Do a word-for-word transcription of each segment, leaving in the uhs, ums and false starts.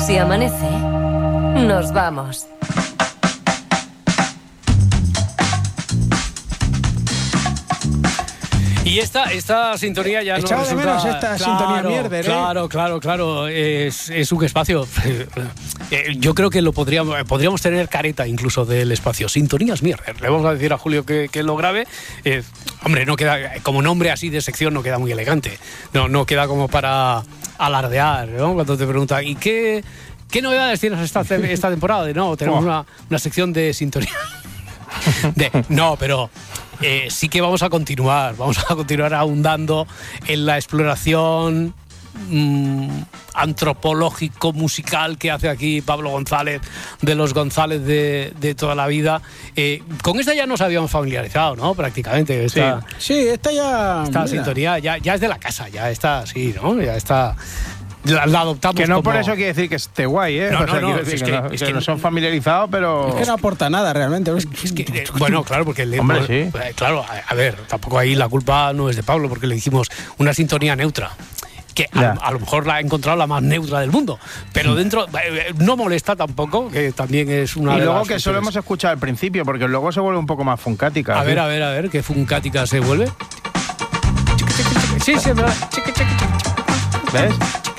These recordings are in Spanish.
Si amanece, nos vamos. Y esta, esta sintonía ya no Echaba de resulta... menos esta claro, sintonía mierda, ¿eh? Claro, claro, claro. Es, es un espacio... Eh, yo creo que lo podríamos, podríamos tener careta incluso del espacio. Sintonías mierder. Le vamos a decir a Julio que, que lo grabe. Eh, hombre, no queda... Como nombre así de sección no queda muy elegante. No, no queda como para alardear, ¿no? Cuando te preguntan, ¿y qué, qué novedades tienes esta, esta temporada? De, no, tenemos una, una sección de sintonía. De, no, pero... Eh, sí que vamos a continuar, vamos a continuar ahondando en la exploración mmm, antropológico-musical que hace aquí Pablo González, de los González de, de toda la vida. Eh, con esta ya nos habíamos familiarizado, ¿no? Prácticamente. Esta, sí. sí, esta ya... Esta mira. sintonía ya, ya es de la casa, ya está así, ¿no? Ya está... La, la adoptamos que no como... por eso quiere decir que esté guay, ¿eh? No, o sea, no, no, decir es que, que, no, es que que no son familiarizados, pero... Es que no aporta nada realmente. Es que, eh, bueno, claro, porque... Le, Hombre, eh, sí. Claro, a, a ver, tampoco ahí la culpa no es de Pablo, porque le dijimos una sintonía neutra. Que a, a lo mejor la ha encontrado la más neutra del mundo, pero dentro eh, no molesta tampoco, que también es una y de luego las que solo hemos escuchado al principio, porque luego se vuelve un poco más funkática. A ¿sí? ver, a ver, a ver, ¿qué funkática se vuelve? Sí, sí, ¿verdad? ¿Ves?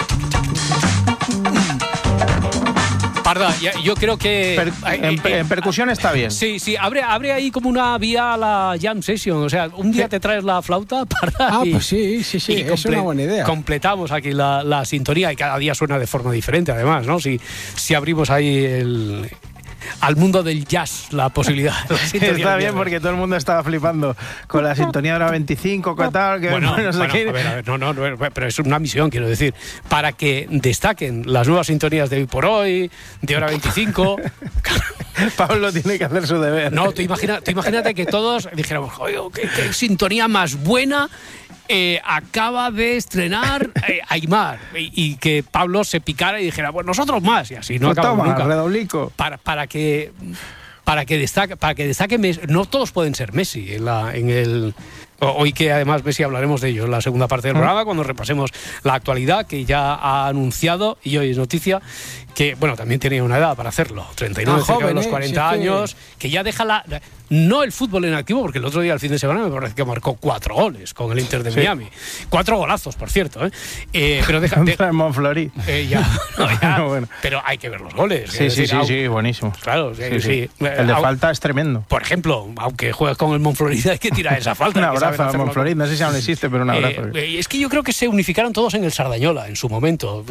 Parda, yo creo que... Per, en, eh, en percusión está bien. Sí, sí, abre, abre ahí como una vía a la jam session. O sea, un día sí. te traes la flauta, Parda. Ah, y, pues sí, sí, sí, es una buena idea. Completamos aquí la, la sintonía y cada día suena de forma diferente, además, ¿no? Si, si abrimos ahí el... al mundo del jazz, la posibilidad. La está bien porque todo el mundo estaba flipando con la sintonía de la veinticinco, ¿qué tal? Que bueno, no sé bueno, qué. a ver, a ver, no, no, no, pero es una misión, quiero decir, para que destaquen las nuevas sintonías de Hoy por Hoy, de Hora veinticinco. Pablo tiene que hacer su deber. No, tú, imagina, tú imagínate que todos dijéramos, oye, qué, qué sintonía más buena. Eh, acaba de estrenar eh, Aymar y, y que Pablo se picara y dijera, bueno, nosotros más, y así no pues acabamos toma, nunca. Redoblico. Para, para que para que destaque, para que destaque Messi. No todos pueden ser Messi en, la, en el... Hoy que además Messi hablaremos de ello en la segunda parte del programa, cuando repasemos la actualidad que ya ha anunciado, y hoy es noticia, que bueno, también tiene una edad para hacerlo, treinta y nueve, ah, cerca joven, de los eh, cuarenta si es que... años, que ya deja la... No el fútbol en activo, porque el otro día, el fin de semana, me parece que marcó cuatro goles con el Inter de sí. Miami. Cuatro golazos, por cierto. ¿eh? Eh, pero deja... Contra el Monflori. Eh, ya, no, ya, no, bueno. Pero hay que ver los goles. Sí, sí, decir, sí, aun... sí, buenísimo. Claro, sí, sí, sí. sí. El de falta es tremendo. Por ejemplo, aunque juegas con el Monflorida, hay que tirar esa falta. Un abrazo al Monflorida, no sé si aún existe, pero un abrazo. Eh, es que yo creo que se unificaron todos en el Sardañola en su momento.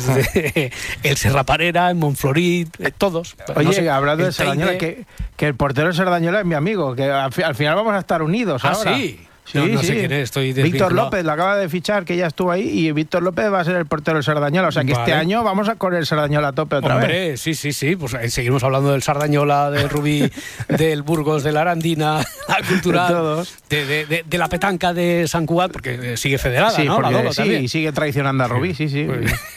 El Serraparera, el Monflorid, todos. Oye, no sé, hablando del Sardañola, que, que el portero del Sardañola es mi amigo, que al, al final vamos a estar unidos ah, ahora. sí. Sí, no, no sí. sé quién es, estoy Víctor López la acaba de fichar, que ya estuvo ahí, y Víctor López va a ser el portero del Sardañola. O sea que vale. este año vamos a con el Sardañola a tope otra Hombre, vez. sí, sí, sí. Pues eh, seguimos hablando del Sardañola, del Rubí, del Burgos, de la Arandina, la cultural, de, todos. De, de, de, de la petanca de San Cugat, porque sigue federada, sí, ¿no? Porque, la Dolo, sí, también. y sigue traicionando a Rubí, sí, sí.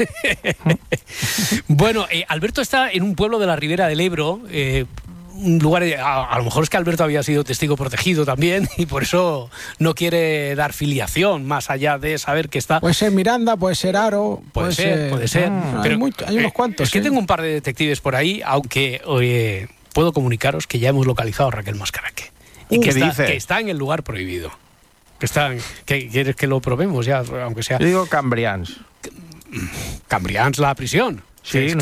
sí. Bueno, eh, Alberto está en un pueblo de la Ribera del Ebro. Eh, un lugar, a, a lo mejor es que Alberto había sido testigo protegido también y por eso no quiere dar filiación más allá de saber que está... Puede ser Miranda, puede ser Aro... Puede, puede ser, ser, puede ser. Ah, pero hay, muy, hay unos cuantos. Es que ¿sí? tengo un par de detectives por ahí, aunque oye, puedo comunicaros que ya hemos localizado a Raquel Mascaraque. Y uh, que, ¿qué está, dice? que está en el lugar prohibido. Que está en, que, ¿Quieres que lo probemos ya, aunque sea... Yo digo Cambrians. Cambrians, la prisión. Sí,